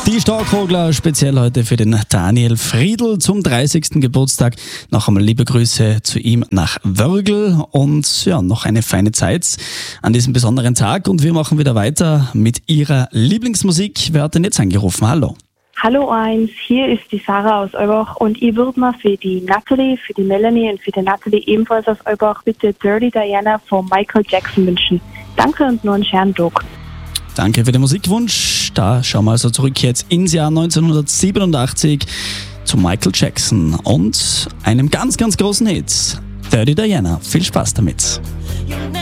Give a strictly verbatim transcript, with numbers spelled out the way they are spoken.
Die Starkrogler speziell heute für den Daniel Friedl zum dreißigsten Geburtstag. Noch einmal liebe Grüße zu ihm nach Wörgl und ja, noch eine feine Zeit an diesem besonderen Tag. Und wir machen wieder weiter mit ihrer Lieblingsmusik. Wer hat denn jetzt angerufen? Hallo. Hallo eins, hier ist die Sarah aus Eubach und ich würde mir für die Natalie, für die Melanie und für die Natalie ebenfalls aus Eubach bitte Dirty Diana von Michael Jackson wünschen. Danke und nur einen schönen Tag. Danke für den Musikwunsch. Da schauen wir also zurück jetzt ins Jahr neunzehnhundertsiebenundachtzig zu Michael Jackson und einem ganz, ganz großen Hit, Dirty Diana. Viel Spaß damit.